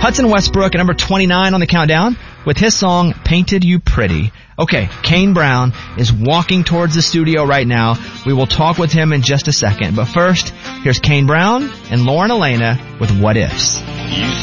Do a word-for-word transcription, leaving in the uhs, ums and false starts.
Hudson Westbrook at number twenty-nine on the countdown with his song Painted You Pretty. Okay, Kane Brown is walking towards the studio right now. We will talk with him in just a second. But first, here's Kane Brown and Lauren Elena with What Ifs. You